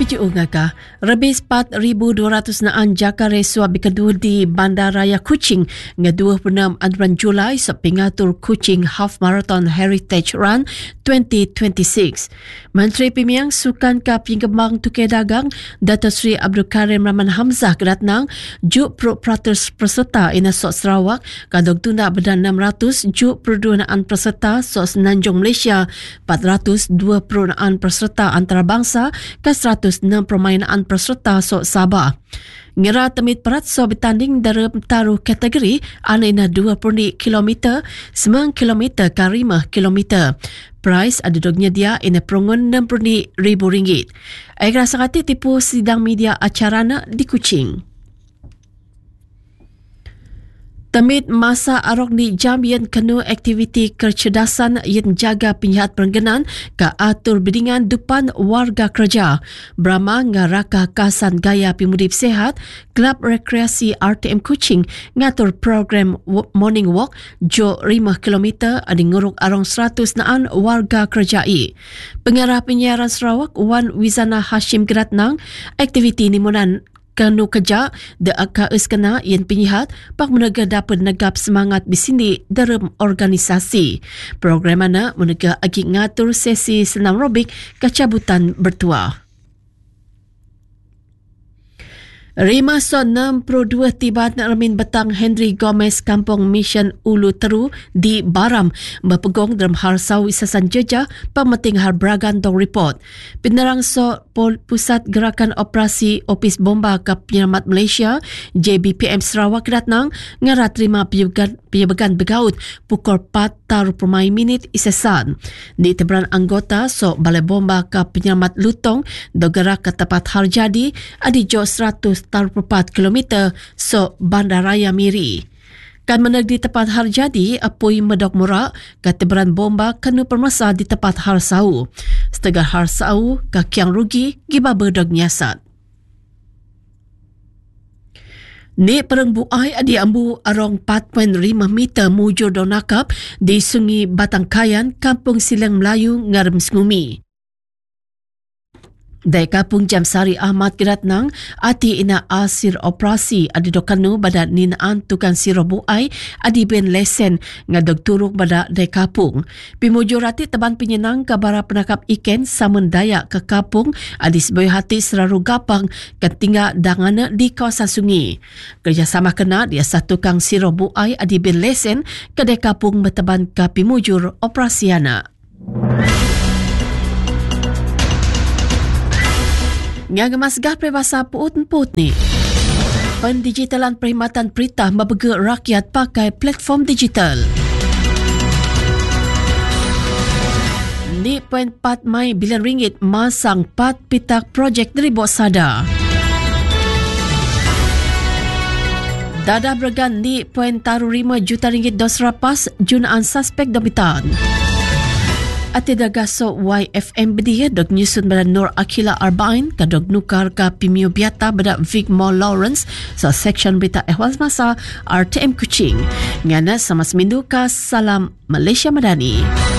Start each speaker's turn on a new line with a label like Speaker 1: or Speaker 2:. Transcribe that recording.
Speaker 1: Puji Ungaka, lebih 4,200 naan jaka resua berkedua di Bandaraya Kuching nga 26 Julai sa pingatur Kuching Half Marathon Heritage Run 2026. Menteri Pemiang Sukan ka Penggembang Tukar Dagang Dato' Sri Abdul Karim Rahman Hamzah kedatnang juk peratus peserta ina Sok Sarawak kadog tunda bedan 600 juk perduanaan peserta Sok Senanjung Malaysia 420 naan peserta antarabangsa ke 106 permainan peserta Sok Sabah. Ngira temit perat so bertanding dalam taruh kategori anaina 20 km, 9 km ke 5 km. Price ada dognya dia ina perungun RM60,000. Air rasa kati tipu sidang media acarana di Kuching. Temit masa arok ni Jambian kenu aktiviti kecerdasan yang jaga penyihat perengganan ke atur bidingan depan warga kerja. Brahma ngaraka kasan gaya pimudip sehat, Kelab Rekreasi RTM Kuching ngatur program morning walk jo 5 km adi nguruk arong 100 naan warga kerjai. Pengarah penyiaran Sarawak Wan Wizana Hashim Geratnang, aktiviti ni munan kanu kerja de akaus kena yang penyihat pak menega dapat negap semangat di sini dalam organisasi. Program mana menega agi ngatur sesi senam robik kecabutan bertuah. 562 tibat Ramin Betang Henry Gomez Kampung Mission Ulu Teru di Baram berpegong dalam harsau isasan jejah pemeting Harberagan dong report. Penerang Pusat Gerakan Operasi Opis Bomba ke Penyelamat Malaysia JBPM Sarawak kedatnang ngara terima penyebagan begaut pukul 4:05 isasan. Di teberan anggota Balai Bomba ke Penyelamat Lutong dogara ke tempat harjadi adi jo 100 4 km Bandaraya Miri. Kan meneg di tempat harjadi apui medok murak kateberan bomba kanu permasa di tempat harsau. Setengah harsau kakiang rugi giba berdog nyasat. Ni perang buai adi ambu arong 4.5 meter mujur donakap di Sungai Batangkayan, Kampung Silang Melayu, Ngarem Sengumi. Dari Kampung Jamsari Ahmad Geratnang, ati ina asir operasi adi dokanu pada ninaan tukang siro buai adi ben lesen ngadog turuk pada dari Kampung. Pimujur ati teban penyenang kabara penangkap ikan samun dayak ke Kampung adi sebagai hati seraru gapang ketingga dangana di kawasan sungai. Kerjasama kena dia satu tukang siro buai adi ben lesen ke dari Kampung berteban ke pimujur operasi anak. Yang gemasgah peribahasa puut ni. Pendigitalan perkhidmatan perintah membega rakyat pakai platform digital. Ni RM4 bilion masang 4 pitak projek dari Bosada. Dadah bergan ni RM5 juta dos rapas junaan suspek domitan. Ati dagaso YFM bedia dog nyusun pada Nur Akila Arbain kadog nukar ka Pimio Biata pada Vigmore Lawrence sa section berita ehwal masa RTM Kuching. Ngana sama semindu ka Salam Malaysia Madani.